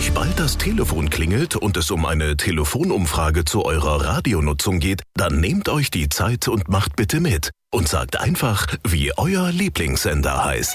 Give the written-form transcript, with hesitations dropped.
euch bald das Telefon klingelt und es um eine Telefonumfrage zu eurer Radionutzung geht, dann nehmt euch die Zeit und macht bitte mit. Und sagt einfach, wie euer Lieblingssender heißt.